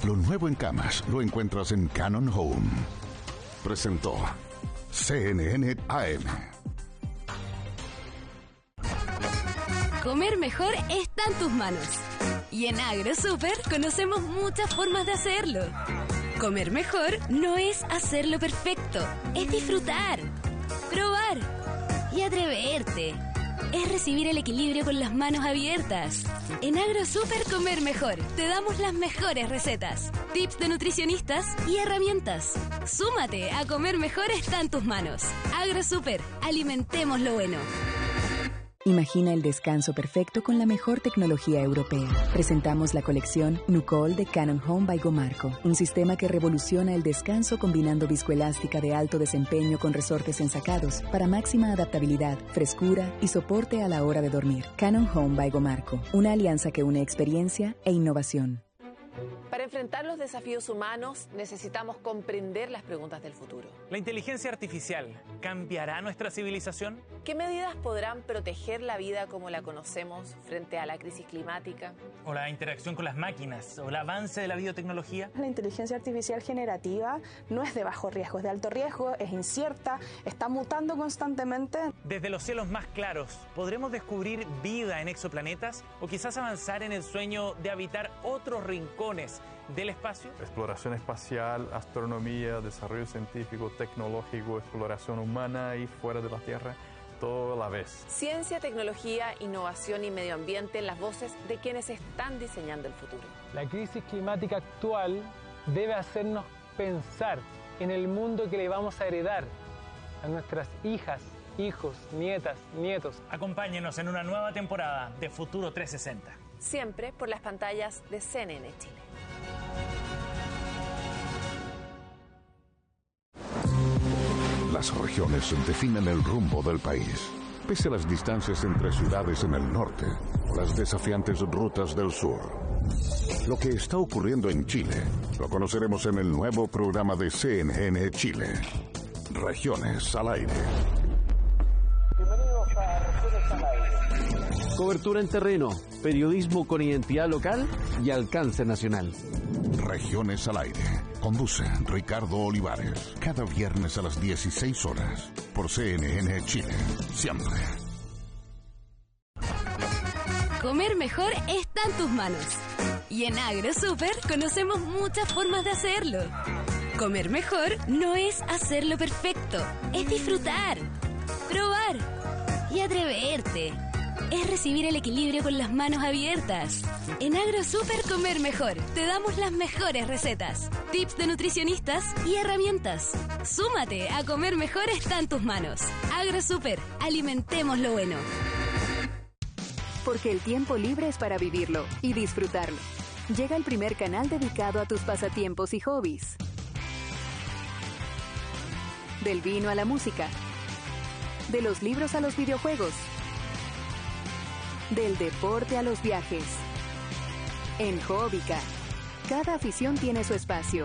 Lo nuevo en camas lo encuentras en Canon Home. Presentó CNN AM. Comer mejor está en tus manos. Y en AgroSuper conocemos muchas formas de hacerlo. Comer mejor no es hacerlo perfecto, es disfrutar, probar y atreverte. Es recibir el equilibrio con las manos abiertas. En AgroSuper Comer Mejor te damos las mejores recetas, tips de nutricionistas y herramientas. Súmate a Comer Mejor está en tus manos. AgroSuper, alimentemos lo bueno. Imagina el descanso perfecto con la mejor tecnología europea. Presentamos la colección Nucol de Canon Home by Gomarco, un sistema que revoluciona el descanso combinando viscoelástica de alto desempeño con resortes ensacados para máxima adaptabilidad, frescura y soporte a la hora de dormir. Canon Home by Gomarco, una alianza que une experiencia e innovación. Para enfrentar los desafíos humanos, necesitamos comprender las preguntas del futuro. ¿La inteligencia artificial cambiará nuestra civilización? ¿Qué medidas podrán proteger la vida como la conocemos frente a la crisis climática? ¿O la interacción con las máquinas? ¿O el avance de la biotecnología? La inteligencia artificial generativa no es de bajo riesgo, es de alto riesgo, es incierta, está mutando constantemente. Desde los cielos más claros, ¿podremos descubrir vida en exoplanetas? ¿O quizás avanzar en el sueño de habitar otros rincones del espacio? Exploración espacial, astronomía, desarrollo científico, tecnológico, exploración humana y fuera de la Tierra, todo a la vez. Ciencia, tecnología, innovación y medio ambiente, las voces de quienes están diseñando el futuro. La crisis climática actual debe hacernos pensar en el mundo que le vamos a heredar a nuestras hijas, hijos, nietas, nietos. Acompáñenos en una nueva temporada de Futuro 360. Siempre por las pantallas de CNN Chile. Las regiones definen el rumbo del país. Pese a las distancias entre ciudades en el norte o las desafiantes rutas del sur. Lo que está ocurriendo en Chile lo conoceremos en el nuevo programa de CNN Chile. Regiones al aire. Bienvenidos a Regiones al aire. Cobertura en terreno, periodismo con identidad local y alcance nacional. Regiones al aire. Conduce Ricardo Olivares. Cada viernes a las 16 horas. Por CNN Chile. Siempre. Comer mejor está en tus manos. Y en AgroSuper conocemos muchas formas de hacerlo. Comer mejor no es hacerlo perfecto, es disfrutar, probar y atreverte. Es recibir el equilibrio con las manos abiertas. En AgroSuper Comer Mejor te damos las mejores recetas, tips de nutricionistas y herramientas. Súmate a Comer Mejor está en tus manos. AgroSuper, alimentemos lo bueno. Porque el tiempo libre es para vivirlo y disfrutarlo. Llega el primer canal dedicado a tus pasatiempos y hobbies. Del vino a la música. De los libros a los videojuegos. Del deporte a los viajes. En Hobbica, cada afición tiene su espacio.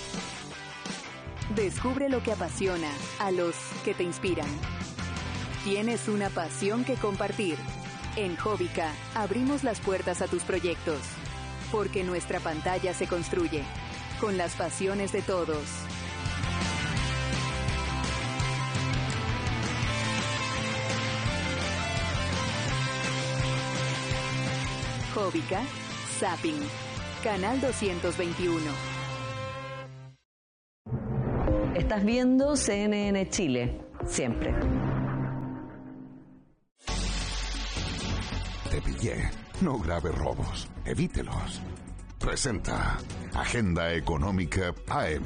Descubre lo que apasiona a los que te inspiran. Tienes una pasión que compartir. En Hobbica, abrimos las puertas a tus proyectos. Porque nuestra pantalla se construye con las pasiones de todos. Hobbica, Zapping, Canal 221. Estás viendo CNN Chile, siempre. Te pillé. No grave robos. Evítelos. Presenta Agenda Económica AM.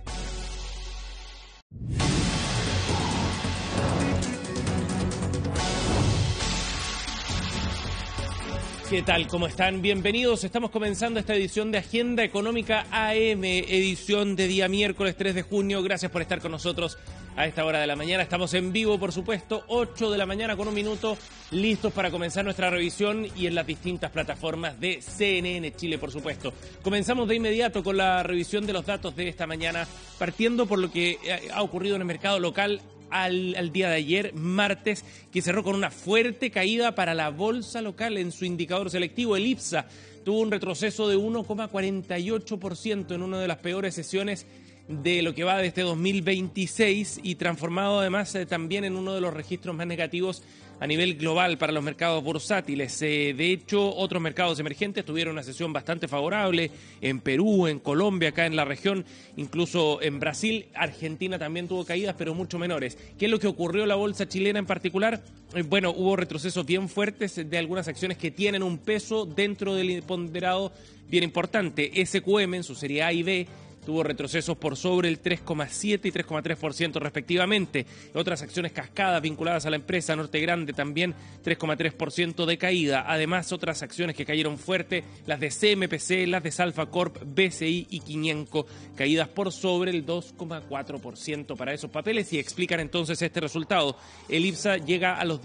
¿Qué tal? ¿Cómo están? Bienvenidos. Estamos comenzando esta edición de Agenda Económica AM, edición de día miércoles 3 de junio. Gracias por estar con nosotros a esta hora de la mañana. Estamos en vivo, por supuesto, 8 de la mañana con un minuto, listos para comenzar nuestra revisión y en las distintas plataformas de CNN Chile, por supuesto. Comenzamos de inmediato con la revisión de los datos de esta mañana, partiendo por lo que ha ocurrido en el mercado local al día de ayer, martes, que cerró con una fuerte caída para la bolsa local en su indicador selectivo. El IPSA tuvo un retroceso de 1,48% en una de las peores sesiones de lo que va de este 2026 y transformado además también en uno de los registros más negativos a nivel global para los mercados bursátiles. De hecho, otros mercados emergentes tuvieron una sesión bastante favorable en Perú, en Colombia, acá en la región, incluso en Brasil. Argentina también tuvo caídas, pero mucho menores. ¿Qué es lo que ocurrió en la bolsa chilena en particular? Bueno, hubo retrocesos bien fuertes de algunas acciones que tienen un peso dentro del ponderado bien importante. SQM en su serie A y B tuvo retrocesos por sobre el 3,7 y 3,3% respectivamente. Otras acciones cascadas vinculadas a la empresa Norte Grande también 3,3% de caída. Además, otras acciones que cayeron fuerte, las de CMPC, las de Salfa Corp, BCI y Quiñenco, caídas por sobre el 2,4% para esos papeles y explican entonces este resultado. El IPSA llega a los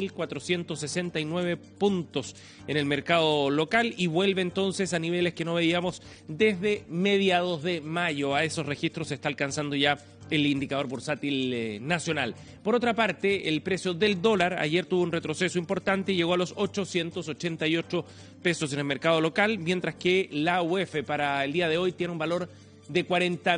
10.469 puntos en el mercado local y vuelve entonces a niveles que no veíamos desde mediados de mayo. A esos registros se está alcanzando ya el indicador bursátil nacional. Por otra parte, el precio del dólar ayer tuvo un retroceso importante y llegó a los 888 pesos en el mercado local, mientras que la UF para el día de hoy tiene un valor de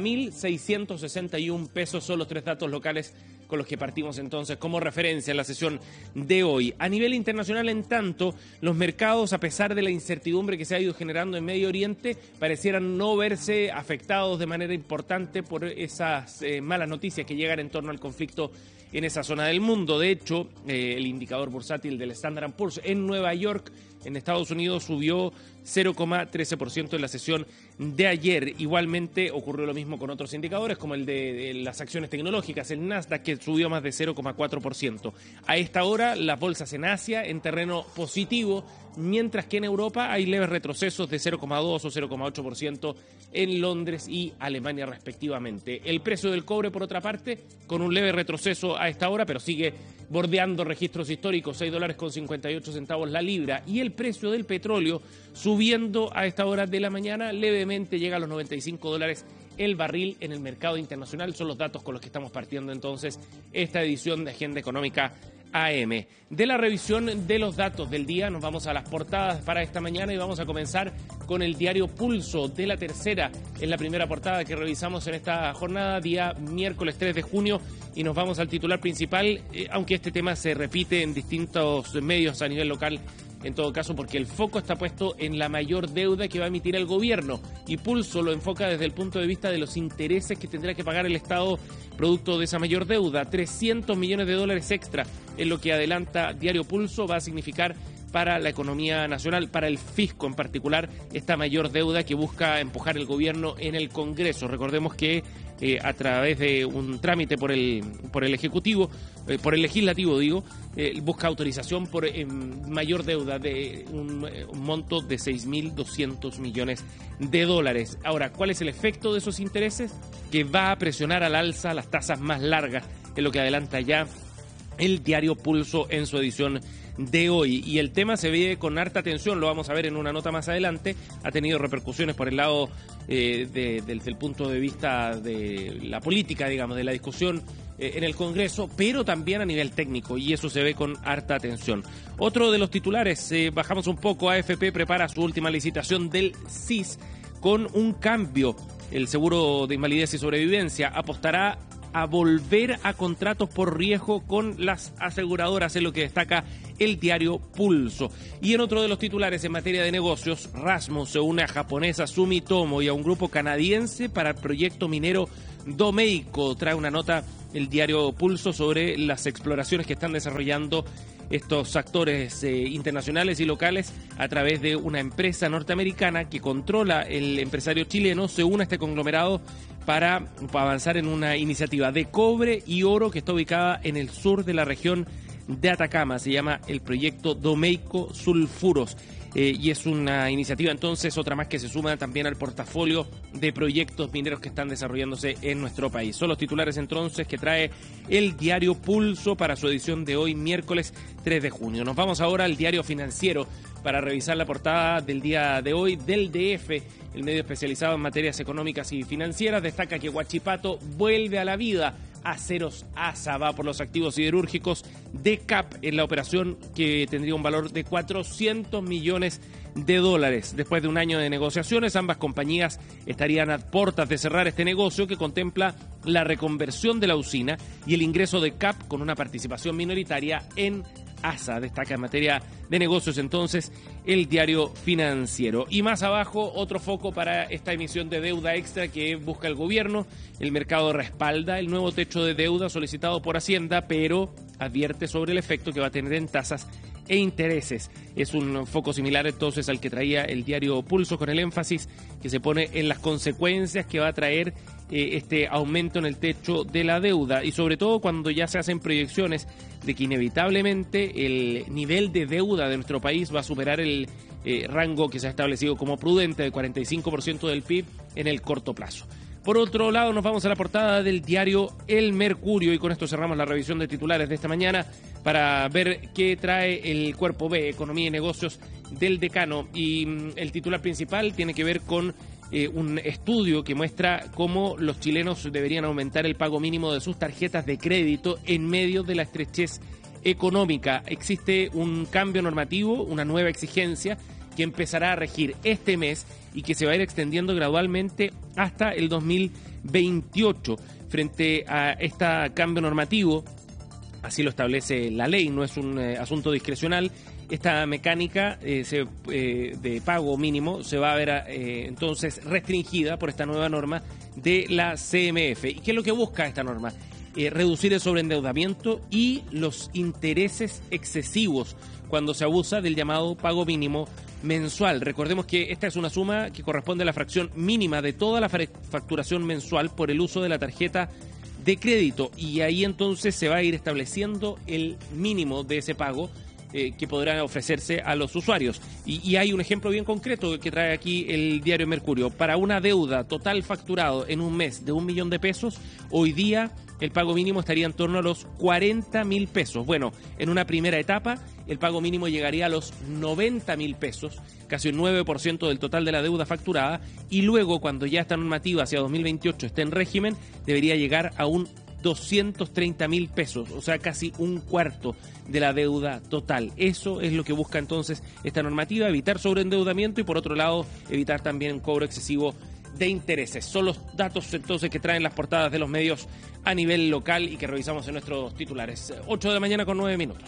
40.661 pesos. Son los tres datos locales con los que partimos entonces como referencia en la sesión de hoy. A nivel internacional, en tanto, los mercados, a pesar de la incertidumbre que se ha ido generando en Medio Oriente, parecieran no verse afectados de manera importante por esas malas noticias que llegan en torno al conflicto en esa zona del mundo. De hecho, el indicador bursátil del Standard & Poor's en Nueva York, en Estados Unidos, subió 0,13% en la sesión de ayer. Igualmente ocurrió lo mismo con otros indicadores, como el de las acciones tecnológicas, el Nasdaq, que subió más de 0,4%. A esta hora, las bolsas en Asia en terreno positivo, mientras que en Europa hay leves retrocesos de 0,2 o 0,8% en Londres y Alemania respectivamente. El precio del cobre, por otra parte, con un leve retroceso a esta hora, pero sigue bordeando registros históricos, $6.58 la libra, y el precio del petróleo subiendo a esta hora de la mañana, levemente llega a los $95 el barril en el mercado internacional. Son los datos con los que estamos partiendo entonces esta edición de Agenda Económica AM. De la revisión de los datos del día nos vamos a las portadas para esta mañana y vamos a comenzar con el diario Pulso de La Tercera. Es la primera portada que revisamos en esta jornada, día miércoles 3 de junio, y nos vamos al titular principal, aunque este tema se repite en distintos medios a nivel local, en todo caso, porque el foco está puesto en la mayor deuda que va a emitir el gobierno, y Pulso lo enfoca desde el punto de vista de los intereses que tendrá que pagar el Estado producto de esa mayor deuda. $300 millones extra es lo que adelanta Diario Pulso, va a significar para la economía nacional, para el fisco en particular, esta mayor deuda que busca empujar el gobierno en el Congreso. Recordemos que a través de un trámite por el Ejecutivo, por el Legislativo digo, busca autorización por mayor deuda de un monto de $6.200 millones. Ahora, ¿cuál es el efecto de esos intereses? Que va a presionar al alza las tasas más largas, es lo que adelanta ya el Diario Pulso en su edición de hoy. Y el tema se ve con harta atención, lo vamos a ver en una nota más adelante. Ha tenido repercusiones por el lado desde el punto de vista de la política, digamos, de la discusión en el Congreso, pero también a nivel técnico, y eso se ve con harta atención. Otro de los titulares, bajamos un poco, AFP prepara su última licitación del CIS con un cambio. El seguro de invalidez y sobrevivencia apostará a volver a contratos por riesgo con las aseguradoras, es lo que destaca el Diario Pulso. Y en otro de los titulares en materia de negocios, Rasmus se une a japonesa Sumitomo y a un grupo canadiense para el proyecto minero Domeico. Trae una nota el Diario Pulso sobre las exploraciones que están desarrollando estos actores internacionales y locales a través de una empresa norteamericana que controla el empresario chileno. Se une a este conglomerado para avanzar en una iniciativa de cobre y oro que está ubicada en el sur de la región de Atacama. Se llama el proyecto Domeico Sulfuros. Y es una iniciativa entonces, otra más que se suma también al portafolio de proyectos mineros que están desarrollándose en nuestro país. Son los titulares entonces que trae el Diario Pulso para su edición de hoy, miércoles 3 de junio. Nos vamos ahora al Diario Financiero para revisar la portada del día de hoy del DF. El medio especializado en materias económicas y financieras destaca que Huachipato vuelve a la vida. Aceros ASA va por los activos siderúrgicos de CAP en la operación que tendría un valor de $400 millones. Después de un año de negociaciones, ambas compañías estarían a puertas de cerrar este negocio que contempla la reconversión de la usina y el ingreso de CAP con una participación minoritaria en ASA. Destaca en materia de negocios entonces el Diario Financiero. Y más abajo, otro foco para esta emisión de deuda extra que busca el gobierno. El mercado respalda el nuevo techo de deuda solicitado por Hacienda, pero advierte sobre el efecto que va a tener en tasas e intereses. Es un foco similar entonces al que traía el diario Pulso, con el énfasis que se pone en las consecuencias que va a traer este aumento en el techo de la deuda, y sobre todo cuando ya se hacen proyecciones de que inevitablemente el nivel de deuda de nuestro país va a superar el rango que se ha establecido como prudente de 45% del PIB en el corto plazo. Por otro lado, nos vamos a la portada del diario El Mercurio y con esto cerramos la revisión de titulares de esta mañana para ver qué trae el Cuerpo B, Economía y Negocios del Decano. Y el titular principal tiene que ver con un estudio que muestra cómo los chilenos deberían aumentar el pago mínimo de sus tarjetas de crédito en medio de la estrechez económica. Existe un cambio normativo, una nueva exigencia que empezará a regir este mes y que se va a ir extendiendo gradualmente hasta el 2028. Frente a este cambio normativo, así lo establece la ley, no es un asunto discrecional, esta mecánica de pago mínimo se va a ver entonces restringida por esta nueva norma de la CMF. ¿Y qué es lo que busca esta norma? Reducir el sobreendeudamiento y los intereses excesivos cuando se abusa del llamado pago mínimo mensual. Recordemos que esta es una suma que corresponde a la fracción mínima de toda la facturación mensual por el uso de la tarjeta de crédito, y ahí entonces se va a ir estableciendo el mínimo de ese pago que podrán ofrecerse a los usuarios. Y hay un ejemplo bien concreto que trae aquí el diario Mercurio. Para una deuda total facturado en un mes de 1 millón de pesos, hoy día el pago mínimo estaría en torno a los 40.000 pesos. Bueno, en una primera etapa el pago mínimo llegaría a los 90.000 pesos, casi un 9% del total de la deuda facturada, y luego cuando ya esta normativa hacia 2028 esté en régimen, debería llegar a un 230.000 pesos, o sea, casi un cuarto de la deuda total. Eso es lo que busca entonces esta normativa, evitar sobreendeudamiento y por otro lado evitar también un cobro excesivo de intereses. Son los datos entonces que traen las portadas de los medios a nivel local y que revisamos en nuestros titulares. 8 de la mañana con 9 minutos.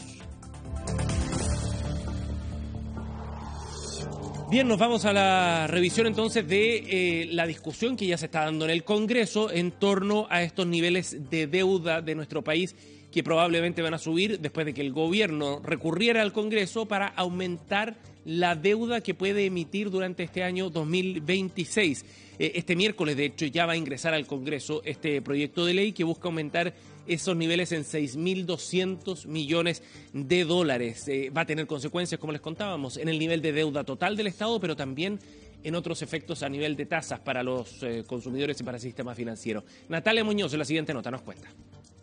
Bien, nos vamos a la revisión entonces de la discusión que ya se está dando en el Congreso en torno a estos niveles de deuda de nuestro país que probablemente van a subir después de que el gobierno recurriera al Congreso para aumentar la deuda que puede emitir durante este año 2026. Este miércoles, de hecho, ya va a ingresar al Congreso este proyecto de ley que busca aumentar esos niveles en 6.200 millones de dólares. Va a tener consecuencias, como les contábamos, en el nivel de deuda total del Estado, pero también en otros efectos a nivel de tasas para los consumidores y para el sistema financiero. Natalia Muñoz, en la siguiente nota, nos cuenta.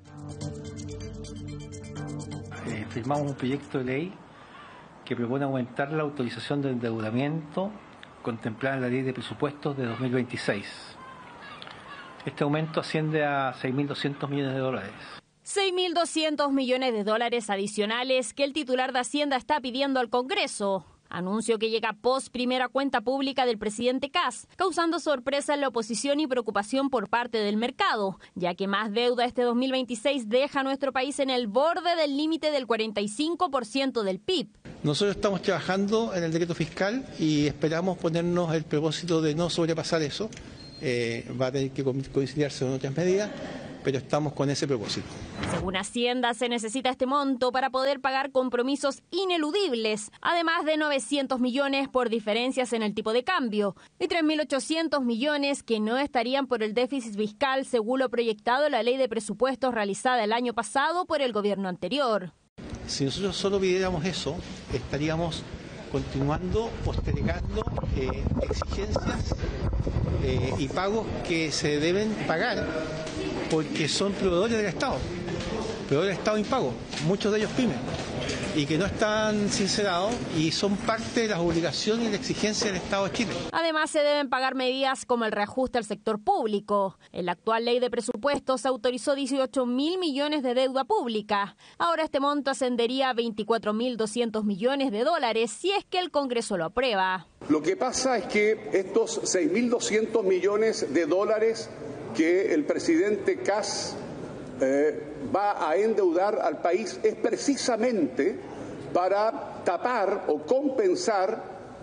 Firmamos un proyecto de ley que propone aumentar la autorización de endeudamiento contemplada en la Ley de Presupuestos de 2026. Este aumento asciende a 6.200 millones de dólares. 6.200 millones de dólares adicionales que el titular de Hacienda está pidiendo al Congreso. Anuncio que llega post primera cuenta pública del presidente Kast, causando sorpresa en la oposición y preocupación por parte del mercado, ya que más deuda este 2026 deja a nuestro país en el borde del límite del 45% del PIB. Nosotros estamos trabajando en el decreto fiscal y esperamos ponernos el propósito de no sobrepasar eso. Va a tener que coincidirse con otras medidas, pero estamos con ese propósito. Según Hacienda, se necesita este monto para poder pagar compromisos ineludibles, además de 900 millones por diferencias en el tipo de cambio y 3.800 millones que no estarían por el déficit fiscal, según lo proyectado en la ley de presupuestos realizada el año pasado por el gobierno anterior. Si nosotros solo pidiéramos eso, estaríamos continuando postergando exigencias y pagos que se deben pagar porque son proveedores del Estado impago, muchos de ellos pymes. y que no están sincerados y son parte de las obligaciones y la exigencia del Estado de Chile. Además, se deben pagar medidas como el reajuste al sector público. En la actual ley de presupuestos se autorizó 18.000 millones de deuda pública. Ahora este monto ascendería a 24.200 millones de dólares si es que el Congreso lo aprueba. Lo que pasa es que estos 6.200 millones de dólares que el presidente Kast va a endeudar al país es precisamente para tapar o compensar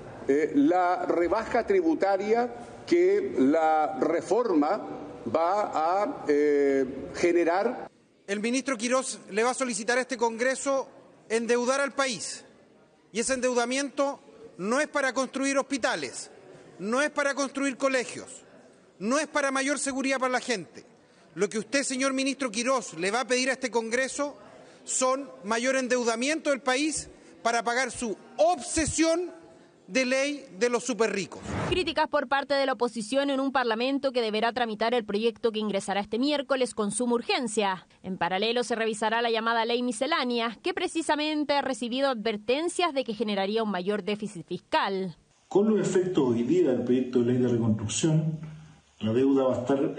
la rebaja tributaria que la reforma va a generar. El ministro Quirós le va a solicitar a este Congreso endeudar al país, y ese endeudamiento no es para construir hospitales, no es para construir colegios, no es para mayor seguridad para la gente. Lo que usted, señor ministro Quirós, le va a pedir a este Congreso son mayor endeudamiento del país para pagar su obsesión de ley de los superricos. Críticas por parte de la oposición en un parlamento que deberá tramitar el proyecto que ingresará este miércoles con suma urgencia. En paralelo se revisará la llamada ley miscelánea, que precisamente ha recibido advertencias de que generaría un mayor déficit fiscal. Con los efectos hoy día del proyecto de ley de reconstrucción, la deuda va a estar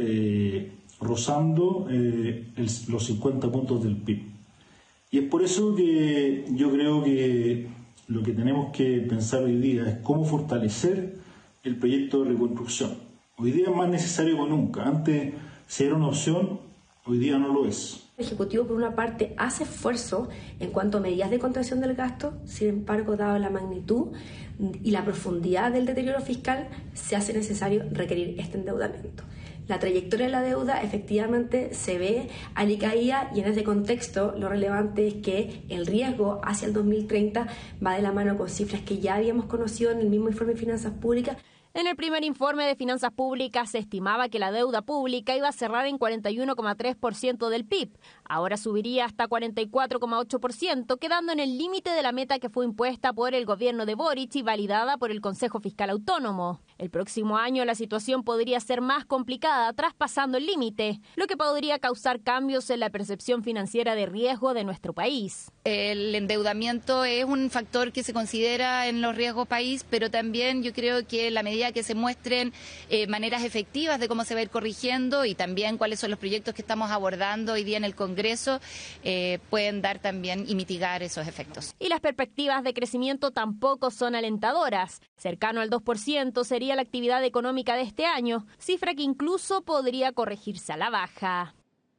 rozando los 50 puntos del PIB. Y es por eso que yo creo que lo que tenemos que pensar hoy día es cómo fortalecer el proyecto de reconstrucción. Hoy día es más necesario que nunca. Antes, si era una opción, hoy día no lo es. El Ejecutivo, por una parte, hace esfuerzo en cuanto a medidas de contención del gasto. Sin embargo, dado la magnitud y la profundidad del deterioro fiscal, se hace necesario requerir este endeudamiento. La trayectoria de la deuda efectivamente se ve alicaída, y en ese contexto lo relevante es que el riesgo hacia el 2030 va de la mano con cifras que ya habíamos conocido en el mismo informe de finanzas públicas. En el primer informe de finanzas públicas se estimaba que la deuda pública iba a cerrar en 41,3% del PIB. Ahora subiría hasta 44,8%, quedando en el límite de la meta que fue impuesta por el gobierno de Boric y validada por el Consejo Fiscal Autónomo. El próximo año la situación podría ser más complicada, traspasando el límite, lo que podría causar cambios en la percepción financiera de riesgo de nuestro país. El endeudamiento es un factor que se considera en los riesgos país, pero también yo creo que la medida que se muestren maneras efectivas de cómo se va a ir corrigiendo y también cuáles son los proyectos que estamos abordando hoy día en el Congreso pueden dar también y mitigar esos efectos. Y las perspectivas de crecimiento tampoco son alentadoras. Cercano al 2% sería la actividad económica de este año, cifra que incluso podría corregirse a la baja.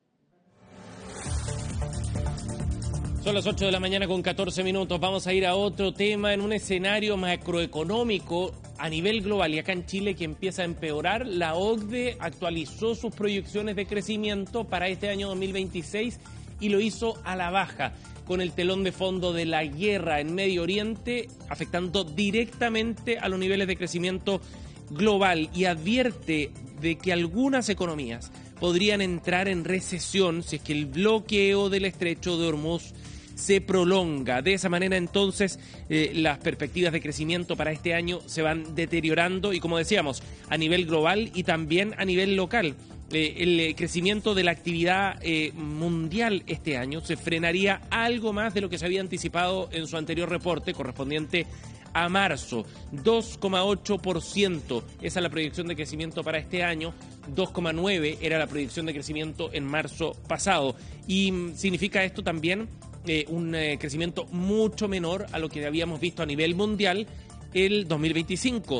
Son las 8 de la mañana con 14 minutos. Vamos a ir a otro tema en un escenario macroeconómico a nivel global y acá en Chile que empieza a empeorar. La OCDE actualizó sus proyecciones de crecimiento para este año 2026 y lo hizo a la baja, con el telón de fondo de la guerra en Medio Oriente afectando directamente a los niveles de crecimiento global, y advierte de que algunas economías podrían entrar en recesión si es que el bloqueo del estrecho de Hormuz se prolonga. De esa manera, entonces, las perspectivas de crecimiento para este año se van deteriorando y, como decíamos, a nivel global y también a nivel local. El crecimiento de la actividad mundial este año se frenaría algo más de lo que se había anticipado en su anterior reporte correspondiente a marzo. 2,8%, esa es la proyección de crecimiento para este año. 2,9% era la proyección de crecimiento en marzo pasado. Y significa esto también un crecimiento mucho menor a lo que habíamos visto a nivel mundial el 2025,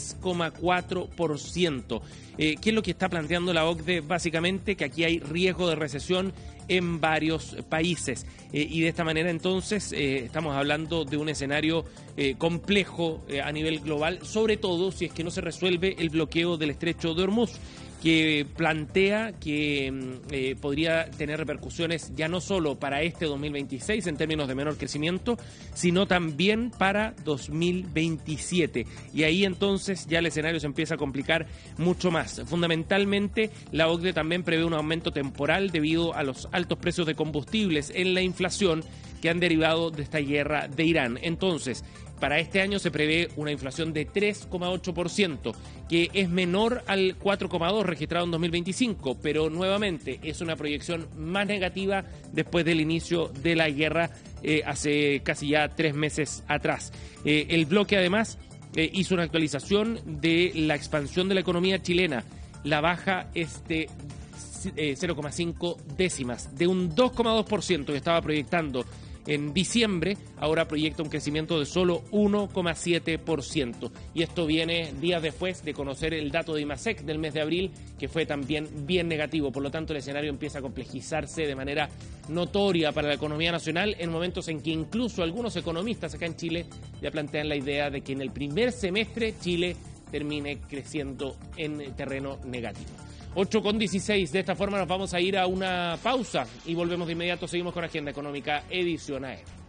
3,4%. ¿Qué es lo que está planteando la OCDE? Básicamente que aquí hay riesgo de recesión en varios países. Y de esta manera, entonces, estamos hablando de un escenario complejo a nivel global, sobre todo si es que no se resuelve el bloqueo del estrecho de Hormuz, que plantea que podría tener repercusiones ya no solo para este 2026 en términos de menor crecimiento, sino también para 2027. Y ahí entonces ya el escenario se empieza a complicar mucho más. Fundamentalmente, la OCDE también prevé un aumento temporal debido a los altos precios de combustibles en la inflación, que han derivado de esta guerra de Irán. Entonces, para este año se prevé una inflación de 3,8%, que es menor al 4,2% registrado en 2025, pero nuevamente es una proyección más negativa después del inicio de la guerra hace casi ya 3 meses atrás. El bloque además hizo una actualización de la expansión de la economía chilena. La baja es de 0,5 décimas, de un 2,2% que estaba proyectando en diciembre, ahora proyecta un crecimiento de solo 1,7%. Y esto viene días después de conocer el dato de IMASEC del mes de abril, que fue también bien negativo. Por lo tanto, el escenario empieza a complejizarse de manera notoria para la economía nacional en momentos en que incluso algunos economistas acá en Chile ya plantean la idea de que en el primer semestre Chile termine creciendo en terreno negativo. 8,16. De esta forma nos vamos a ir a una pausa y volvemos de inmediato. Seguimos con Agenda Económica, edición AM.